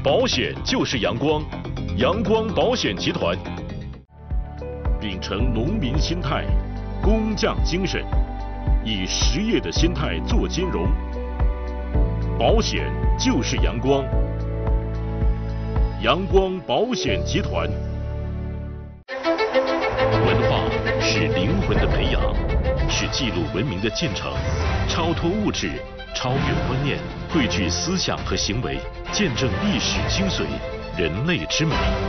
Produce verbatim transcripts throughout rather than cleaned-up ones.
保险就是阳光，阳光保险集团。秉承农民心态、工匠精神，以实业的心态做金融。保险就是阳光，阳光保险集团。文化是灵魂的培养，是记录文明的进程，超脱物质，超越观念，汇聚思想和行为，见证历史精髓，人类之美。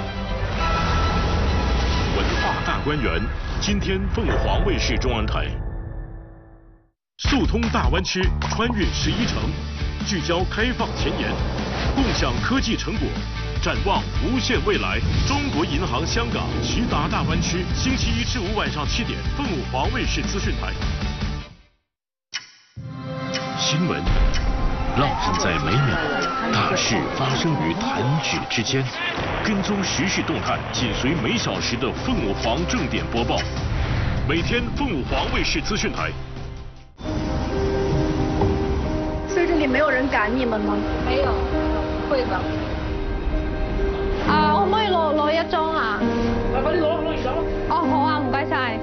文化大观园，今天凤凰卫视中安台。速通大湾区，穿越十一城，聚焦开放前沿，共享科技成果，展望无限未来。中国银行香港徐达大湾区，星期一至五晚上七点，凤凰卫视资讯台。新闻烙印在每秒，大事发生于弹指之间。跟踪时事动态，紧随每小时的凤凰正点播报。每天凤凰卫视资讯台。 所以这里没有人赶你们吗？ 沒有，會的。 啊，可唔可以攞攞一張啊？ 快快啲攞攞而家咯。 哦，好啊，唔該晒。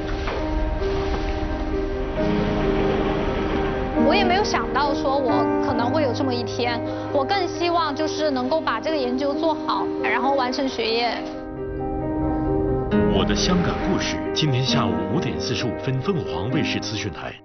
我也沒有想到說我可能會有這麼一天，我更希望就是能夠把這個研究做好，然後完成學業。 我的香港故事，今天下午五點四十五分，鳳凰衛視資訊台。